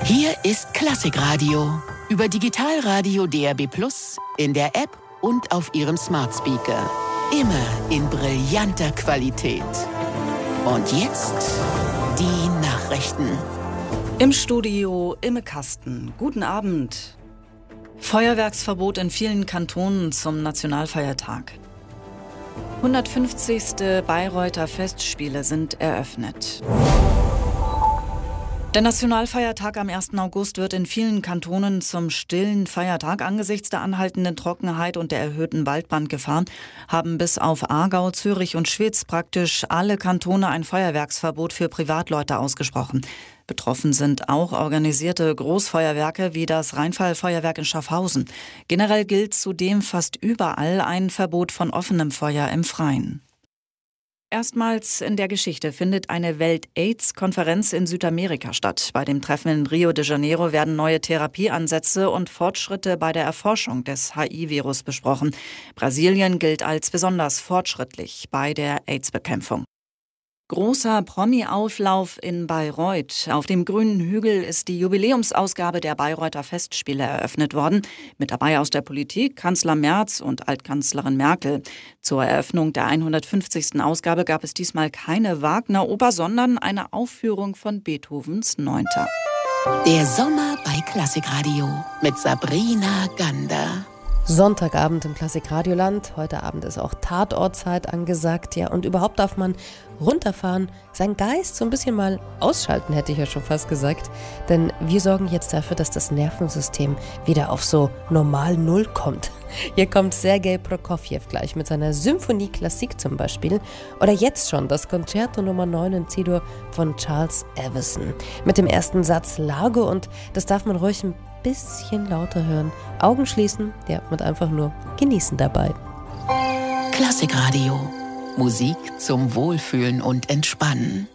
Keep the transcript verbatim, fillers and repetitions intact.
Hier ist Klassikradio über Digitalradio D A B plus, in der App und auf Ihrem Smart Speaker. Immer in brillanter Qualität. Und jetzt die Nachrichten. Im Studio Imme Kasten. Guten Abend. Feuerwerksverbot in vielen Kantonen zum Nationalfeiertag. hundertfünfzigste Bayreuther Festspiele sind eröffnet. Der Nationalfeiertag am ersten August wird in vielen Kantonen zum stillen Feiertag. Angesichts der anhaltenden Trockenheit und der erhöhten Waldbrandgefahr haben bis auf Aargau, Zürich und Schwyz praktisch alle Kantone ein Feuerwerksverbot für Privatleute ausgesprochen. Betroffen sind auch organisierte Großfeuerwerke wie das Rheinfallfeuerwerk in Schaffhausen. Generell gilt zudem fast überall ein Verbot von offenem Feuer im Freien. Erstmals in der Geschichte findet eine Welt-AIDS-Konferenz in Südamerika statt. Bei dem Treffen in Rio de Janeiro werden neue Therapieansätze und Fortschritte bei der Erforschung des H I-Virus besprochen. Brasilien gilt als besonders fortschrittlich bei der AIDS-Bekämpfung. Großer Promi-Auflauf in Bayreuth. Auf dem grünen Hügel ist die Jubiläumsausgabe der Bayreuther Festspiele eröffnet worden. Mit dabei aus der Politik Kanzler Merz und Altkanzlerin Merkel. Zur Eröffnung der hundertfünfzigsten Ausgabe gab es diesmal keine Wagner-Oper, sondern eine Aufführung von Beethovens Neunter. Der Sommer bei Klassikradio mit Sabrina Gander. Sonntagabend im Klassikradioland. Heute Abend ist auch Tatortzeit angesagt. Ja, und überhaupt darf man runterfahren, seinen Geist so ein bisschen mal ausschalten, hätte ich ja schon fast gesagt. Denn wir sorgen jetzt dafür, dass das Nervensystem wieder auf so normal Null kommt. Hier kommt Sergei Prokofjew gleich mit seiner Symphonie Klassik zum Beispiel. Oder jetzt schon das Concerto Nummer neun in C-Dur von Charles Evison. Mit dem ersten Satz Largo, und das darf man ruhig ein bisschen lauter hören. Augen schließen, ja, und einfach nur genießen dabei. Klassikradio. Musik zum Wohlfühlen und Entspannen.